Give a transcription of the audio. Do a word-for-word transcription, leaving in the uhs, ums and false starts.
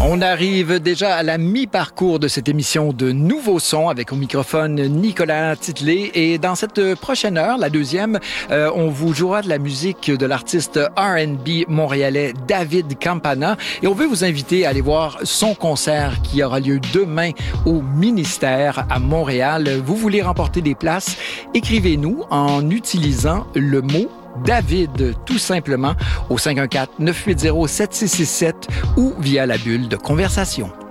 On arrive déjà à la mi-parcours de cette émission de Nouveaux Sons avec au microphone Nicolas Titlet. Et dans cette prochaine heure, la deuxième, euh, on vous jouera de la musique de l'artiste R and B montréalais David Campana. Et on veut vous inviter à aller voir son concert qui aura lieu demain au Ministère à Montréal. Vous voulez remporter des places? Écrivez-nous en utilisant le mot David, tout simplement, au cinq un quatre, neuf huit zéro, sept six six sept ou via la bulle de conversation.